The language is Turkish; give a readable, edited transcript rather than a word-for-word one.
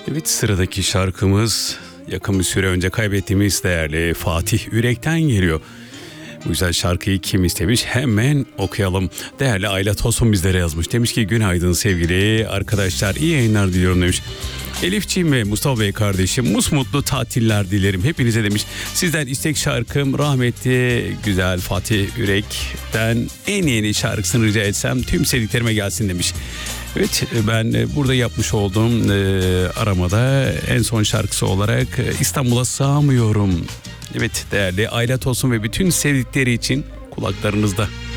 Evet, sıradaki şarkımız yakın bir süre önce kaybettiğimiz değerli Fatih Ürek'ten geliyor. Bu güzel şarkıyı kim istemiş? Hemen okuyalım. Değerli Ayla Tosun bizlere yazmış. Demiş ki günaydın sevgili arkadaşlar, iyi yayınlar diliyorum demiş. Elifciğim ve Mustafa Bey kardeşim musmutlu tatiller dilerim hepinize demiş. Sizden istek şarkım rahmetli güzel Fatih Ürek'ten en yeni şarkısını rica etsem tüm sevdiklerime gelsin demiş. Evet, ben burada yapmış olduğum aramada en son şarkısı olarak İstanbul'a sığamıyorum. Evet, değerli Ayla Tosun ve bütün sevdikleri için kulaklarınızda.